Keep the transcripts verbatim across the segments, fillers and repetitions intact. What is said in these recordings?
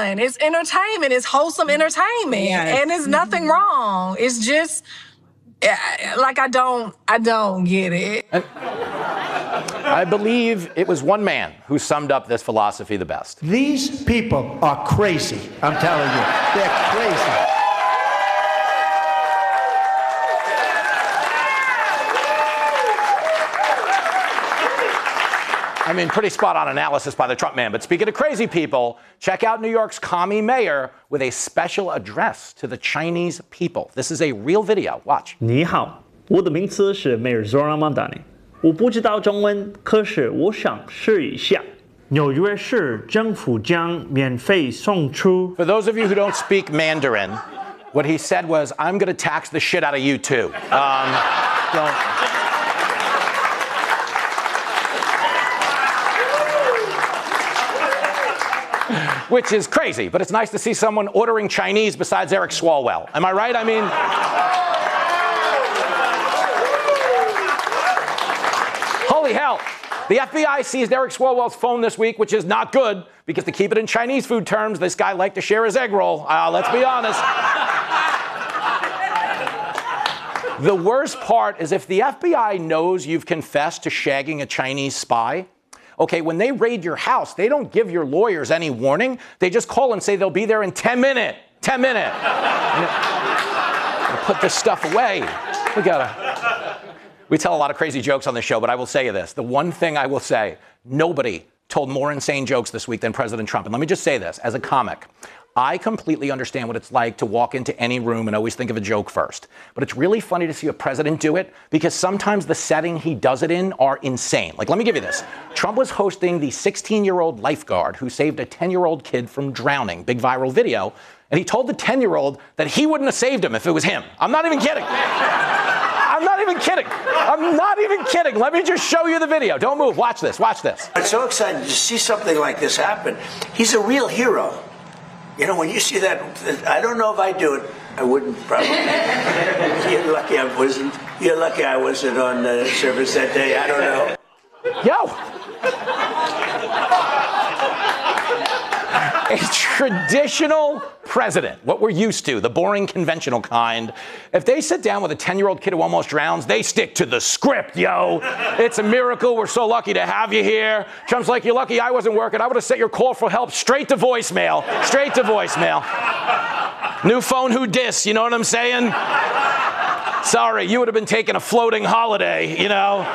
fun. It's entertainment. It's wholesome entertainment. Yes. And there's nothing wrong. It's just, like, I don't, I don't get it. I believe it was one man who summed up this philosophy the best. These people are crazy, I'm telling you. They're crazy. I mean, pretty spot-on analysis by the Trump man. But speaking of crazy people, check out New York's commie mayor with a special address to the Chinese people. This is a real video. Watch. 你好，我的名字是 Mayor Zoran Mamdani。我不知道中文，可是我想试一下。纽约市政府将免费送出。 For those of you who don't speak Mandarin, what he said was, I'm going to tax the shit out of you too. Um, don't... Which is crazy, but it's nice to see someone ordering Chinese besides Eric Swalwell. Am I right? I mean... Holy hell. The F B I seized Eric Swalwell's phone this week, which is not good, because to keep it in Chinese food terms, this guy liked to share his egg roll. Uh, let's be honest. The worst part is if the F B I knows you've confessed to shagging a Chinese spy, okay, when they raid your house, they don't give your lawyers any warning. They just call and say they'll be there in ten minutes. ten minutes. Put this stuff away. We gotta. We tell a lot of crazy jokes on this show, but I will say you this. The one thing I will say, nobody told more insane jokes this week than President Trump. And let me just say this, as a comic, I completely understand what it's like to walk into any room and always think of a joke first. But it's really funny to see a president do it because sometimes the setting he does it in are insane. Like, let me give you this. Trump was hosting the sixteen-year-old lifeguard who saved a ten-year-old kid from drowning. Big viral video. And he told the ten-year-old that he wouldn't have saved him if it was him. I'm not even kidding. I'm not even kidding. I'm not even kidding. Let me just show you the video. Don't move. Watch this. Watch this. I'm so excited to see something like this happen. He's a real hero. You know, when you see that, I don't know if I'd do it. I wouldn't probably. You're lucky I wasn't. You're lucky I wasn't on the service that day. I don't know. Yo. A traditional president, what we're used to, the boring, conventional kind. If they sit down with a ten-year-old kid who almost drowns, they stick to the script, yo. It's a miracle. We're so lucky to have you here. Trump's like, you're lucky I wasn't working. I would have sent your call for help straight to voicemail. Straight to voicemail. New phone, who dis? You know what I'm saying? Sorry, you would have been taking a floating holiday, you know?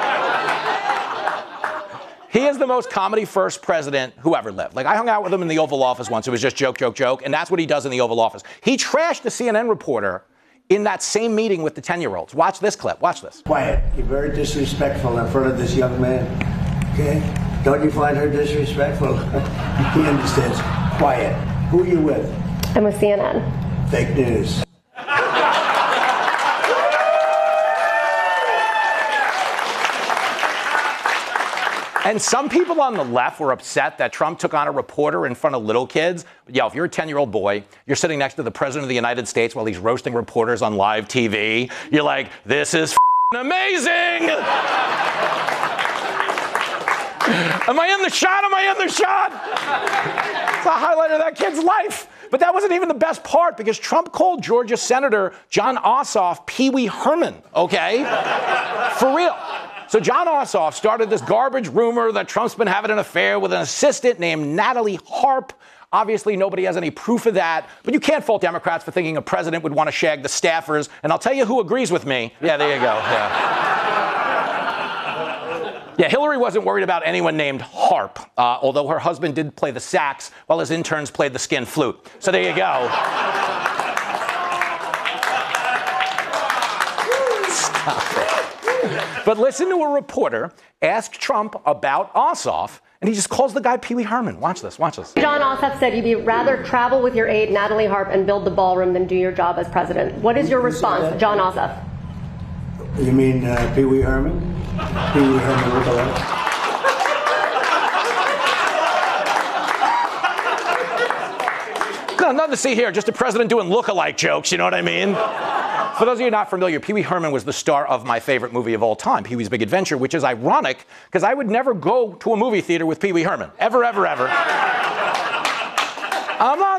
He is the most comedy-first president who ever lived. Like, I hung out with him in the Oval Office once. It was just joke, joke, joke. And that's what he does in the Oval Office. He trashed the C N N reporter in that same meeting with the ten-year-olds. Watch this clip. Watch this. Quiet. You're very disrespectful in front of this young man. Okay? Don't you find her disrespectful? He understands. Quiet. Who are you with? I'm with C N N. Fake news. And some people on the left were upset that Trump took on a reporter in front of little kids. But yo, if you're a ten-year-old boy, you're sitting next to the president of the United States while he's roasting reporters on live T V. You're like, this is f***ing amazing. Am I in the shot? Am I in the shot? It's a highlight of that kid's life. But that wasn't even the best part because Trump called Georgia Senator Jon Ossoff Pee Wee Herman, okay? For real. So Jon Ossoff started this garbage rumor that Trump's been having an affair with an assistant named Natalie Harp. Obviously, nobody has any proof of that. But you can't fault Democrats for thinking a president would want to shag the staffers. And I'll tell you who agrees with me. Yeah, there you go. Yeah, yeah Hillary wasn't worried about anyone named Harp, uh, although her husband did play the sax while his interns played the skin flute. So there you go. Stop it. But listen to a reporter ask Trump about Ossoff, and he just calls the guy Pee Wee Herman. Watch this, watch this. Jon Ossoff said you'd rather travel with your aide, Natalie Harp, and build the ballroom than do your job as president. What is your response to Jon Ossoff? You mean uh, Pee Wee Herman? Pee Wee Herman lookalike? Nothing to see here, just a president doing look-alike jokes, you know what I mean? For those of you not familiar, Pee Wee Herman was the star of my favorite movie of all time, Pee Wee's Big Adventure, which is ironic because I would never go to a movie theater with Pee Wee Herman. Ever, ever, ever. I'm not